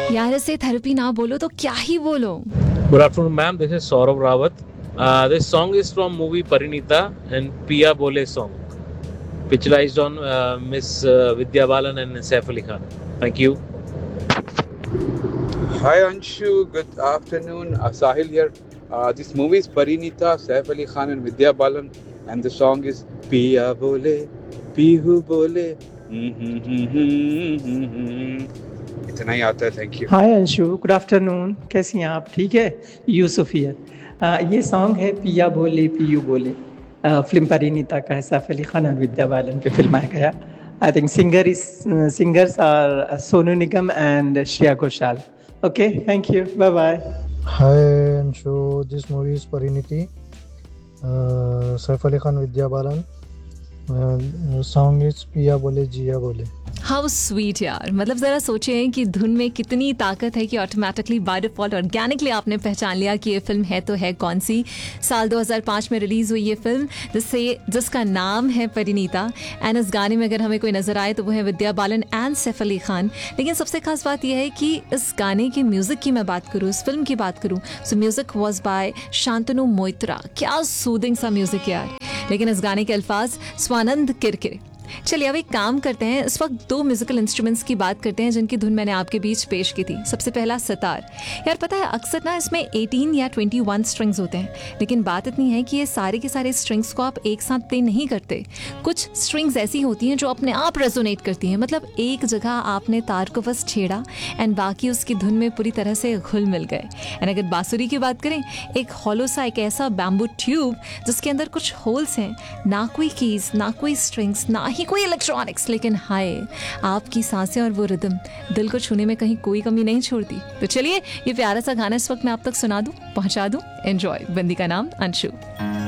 यार इसे थेरेपी ना बोलो तो क्या ही बोलो. Good afternoon, ma'am. This is Saurav Rawat. This song is from movie Parinita and Pia Bole song, picturized on Miss Vidya Balan and Saif Ali Khan. Thank you. Hi Anshu, good afternoon. Sahil here. This movie is Parinita, Saif Ali Khan and Vidya Balan, and the song is Pia Bole, Pihu Bole. इतना ही आता है. Thank you. Hi Anshu, good afternoon. कैसी हैं आप? ठीक है. Yusuf here. ये song है पिया बोले पीयू बोले. फिल्म परिणीता का है, सैफ अली खान और विद्या बालन पे फिल्माया गया. I think singers are Sonu Nigam and Shreya Ghoshal. Okay, thank you, bye bye. Hi Anshu, this movie is Pariniti. Saif Ali Khan, Vidya Balan. Song is Piya Bole Jiya Bole. How sweet यार. मतलब ज़रा सोचिए कि धुन में कितनी ताकत है कि ऑटोमेटिकली बाय डिफॉल्ट ऑर्गेनिकली आपने पहचान लिया कि ये फिल्म है तो है कौन सी. साल 2005 में रिलीज़ हुई ये फिल्म जिसका नाम है परिणीता. एंड इस गाने में अगर हमें कोई नज़र आए तो वो है विद्या बालन एंड सैफ अली खान. लेकिन सबसे खास बात यह है कि इस गाने के म्यूज़िक की मैं बात करूँ, इस फिल्म की बात करूँ, so music was by Shantanu Moitra. क्या सूदिंग सा म्यूज़िक यार. लेकिन इस गाने के अल्फाज स्वानंद किरकिरे. चलिए अब एक काम करते हैं, इस वक्त दो म्यूजिकल इंस्ट्रूमेंट्स की बात करते हैं जिनकी धुन मैंने आपके बीच पेश की थी. सबसे पहला सितार. यार पता है अक्सर ना इसमें 18 या 21 स्ट्रिंग्स होते हैं, लेकिन बात इतनी है कि ये सारे के सारे स्ट्रिंग्स को आप एक साथ प्ले नहीं करते. कुछ स्ट्रिंग्स ऐसी होती हैं जो अपने आप रेजोनेट करती हैं. मतलब एक जगह आपने तार को बस छेड़ा एंड बाकी उसकी धुन में पूरी तरह से घुल मिल गए. एंड अगर बांसुरी की बात करें, एक हॉलो सा एक ऐसा बैम्बू ट्यूब जिसके अंदर कुछ होल्स हैं. ना कोई कीज, ना कोई स्ट्रिंग्स, ना ही कोई इलेक्ट्रॉनिक्स, लेकिन हाय आपकी सांसें और वो रिदम दिल को छूने में कहीं कोई कमी नहीं छोड़ती. तो चलिए ये प्यारा सा गाना इस वक्त मैं आप तक सुना दूं, पहुंचा दूं. एंजॉय. बंदी का नाम अंशु.